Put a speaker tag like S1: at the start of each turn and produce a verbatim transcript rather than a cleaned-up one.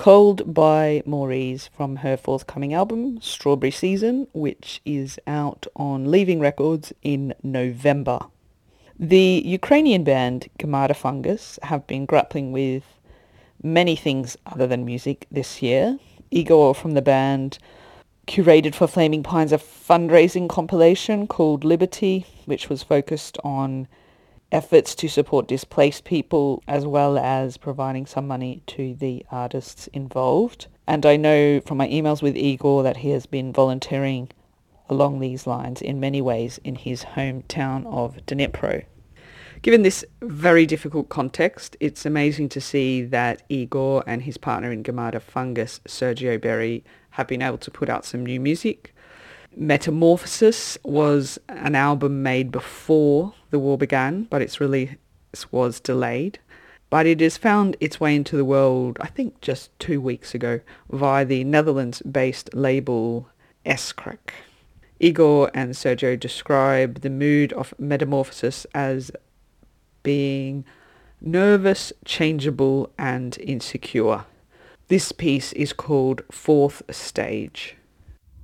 S1: Cold by Maurice from her forthcoming album, Strawberry Season, which is out on Leaving Records in November. The Ukrainian band Gamada Fungus have been grappling with many things other than music this year. Igor from the band curated for Flaming Pines a fundraising compilation called Liberty, which was focused on efforts to support displaced people as well as providing some money to the artists involved. And I know from my emails with Igor that he has been volunteering along these lines in many ways in his hometown of Dnipro. Given this very difficult context, it's amazing to see that Igor and his partner in Gamada Fungus, Sergio Berry, have been able to put out some new music. Metamorphosis was an album made before the war began, but its release was delayed. But it has found its way into the world, I think just two weeks ago, via the Netherlands-based label Eskrek. Igor and Sergio describe the mood of Metamorphosis as being nervous, changeable, and insecure. This piece is called Fourth Stage.